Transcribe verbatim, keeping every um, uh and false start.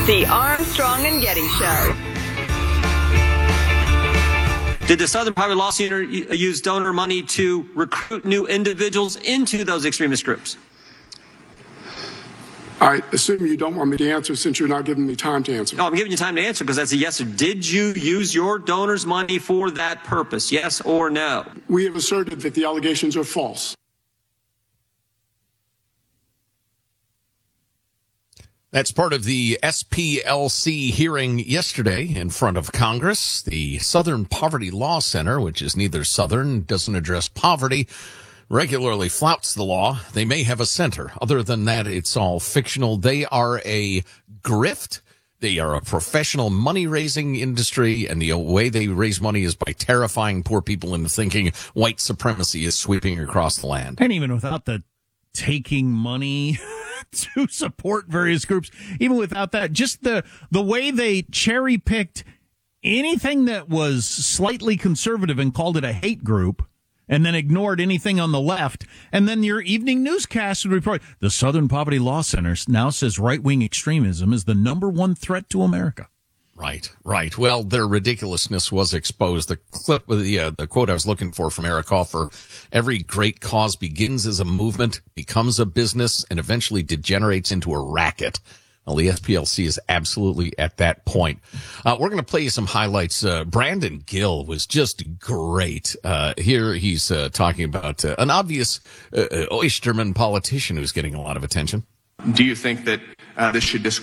The Armstrong and Getty Show. Did the Southern Poverty Law Center use donor money to recruit new individuals into those extremist groups? I assume you don't want me to answer since you're not giving me time to answer. No, I'm giving you time to answer because that's a yes or did you use your donors' money for that purpose? Yes or no? We have asserted that the allegations are false. That's part of the S P L C hearing yesterday in front of Congress. The Southern Poverty Law Center, which is neither Southern, doesn't address poverty, regularly flouts the law. They may have a center. Other than that, it's all fictional. They are a grift. They are a professional money-raising industry, and the way they raise money is by terrifying poor people into thinking white supremacy is sweeping across the land. And even without the taking money to support various groups, even without that, just the the way they cherry-picked anything that was slightly conservative and called it a hate group, and then ignored anything on the left. And then your evening newscast would report, the Southern Poverty Law Center now says right-wing extremism is the number one threat to America. Right, right. Well, their ridiculousness was exposed. The clip, the, uh, the quote I was looking for from Eric Hoffer, every great cause begins as a movement, becomes a business, and eventually degenerates into a racket. Well, the S P L C is absolutely at that point. Uh, we're going to play you some highlights. Uh, Brandon Gill was just great. Uh, here he's uh, talking about uh, an obvious uh, Oysterman politician who's getting a lot of attention. Do you think that uh, this should disqualify